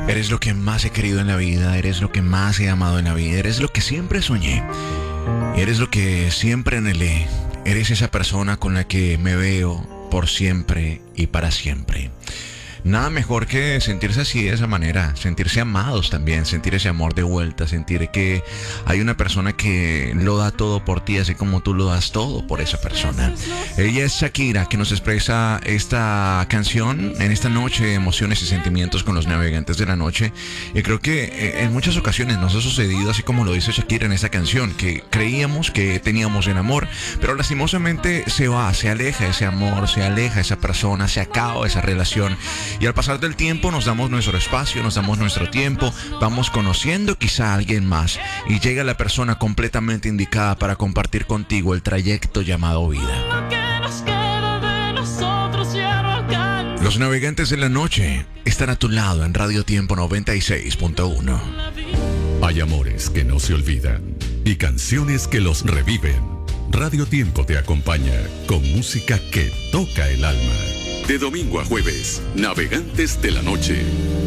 Eres lo que más he querido en la vida, eres lo que más he amado en la vida, eres lo que siempre soñé, eres lo que siempre anhelé, eres esa persona con la que me veo por siempre y para siempre. Nada mejor que sentirse así de esa manera, sentirse amados también, sentir ese amor de vuelta, sentir que hay una persona que lo da todo por ti, así como tú lo das todo por esa persona. Ella es Shakira, que nos expresa esta canción en esta noche de emociones y sentimientos con los navegantes de la noche. Y creo que en muchas ocasiones nos ha sucedido, así como lo dice Shakira en esta canción, que creíamos que teníamos el amor, pero lastimosamente se va, se aleja ese amor, se aleja esa persona, se acaba esa relación. Y al pasar del tiempo nos damos nuestro espacio, nos damos nuestro tiempo, vamos conociendo quizá a alguien más y llega la persona completamente indicada para compartir contigo el trayecto llamado vida. Los navegantes de la noche están a tu lado en Radio Tiempo 96.1. Hay amores que no se olvidan y canciones que los reviven. Radio Tiempo te acompaña con música que toca el alma. De domingo a jueves, Navegantes de la Noche.